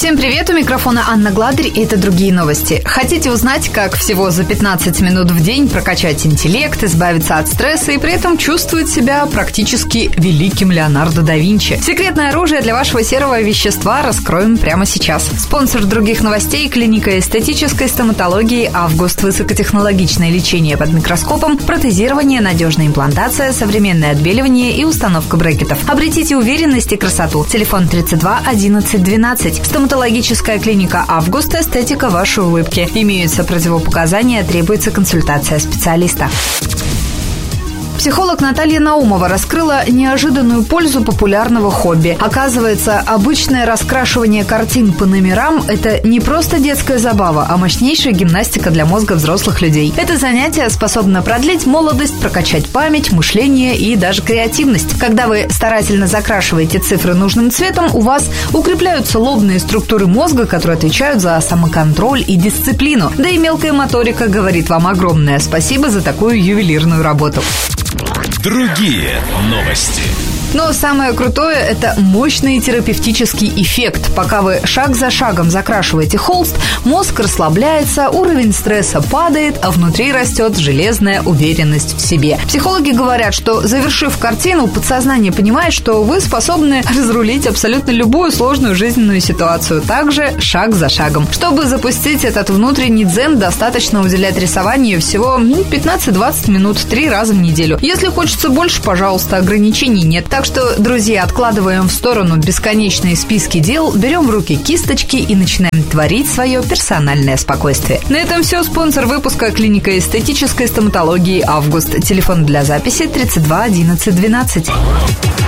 Всем привет, у микрофона Анна Гладырь, и это другие новости. Хотите узнать, как всего за 15 минут в день прокачать интеллект, избавиться от стресса и при этом чувствовать себя практически великим Леонардо да Винчи? Секретное оружие для вашего серого вещества раскроем прямо сейчас. Спонсор других новостей – клиника эстетической стоматологии «Август». Высокотехнологичное лечение под микроскопом, протезирование, надежная имплантация, современное отбеливание и установка брекетов. Обретите уверенность и красоту. Телефон 32 11 12. Стоматологическая клиника «Август», эстетика вашей улыбки. Имеются противопоказания, требуется консультация специалиста. Психолог Наталья Наумова раскрыла неожиданную пользу популярного хобби. Оказывается, обычное раскрашивание картин по номерам – это не просто детская забава, а мощнейшая гимнастика для мозга взрослых людей. Это занятие способно продлить молодость, прокачать память, мышление и даже креативность. Когда вы старательно закрашиваете цифры нужным цветом, у вас укрепляются лобные структуры мозга, которые отвечают за самоконтроль и дисциплину. Да и мелкая моторика говорит вам огромное спасибо за такую ювелирную работу. Другие новости. Но самое крутое – это мощный терапевтический эффект. Пока вы шаг за шагом закрашиваете холст, мозг расслабляется, уровень стресса падает, а внутри растет железная уверенность в себе. Психологи говорят, что, завершив картину, подсознание понимает, что вы способны разрулить абсолютно любую сложную жизненную ситуацию, также шаг за шагом. Чтобы запустить этот внутренний дзен, достаточно уделять рисованию всего 15-20 минут 3 раза в неделю. Если хочется больше, пожалуйста, ограничений нет. Так что, друзья, откладываем в сторону бесконечные списки дел, берем в руки кисточки и начинаем творить свое персональное спокойствие. На этом все. Спонсор выпуска – клиника эстетической стоматологии «Август». Телефон для записи 32 11 12.